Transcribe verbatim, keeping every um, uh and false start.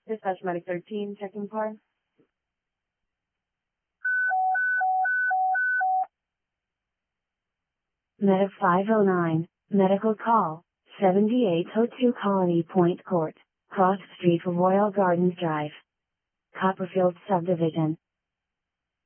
Dispatch Medic thirteen, checking car. Medic five oh nine, medical call, seventy-eight oh two Colony Point Court, Cross Street, Royal Gardens Drive, Copperfield Subdivision.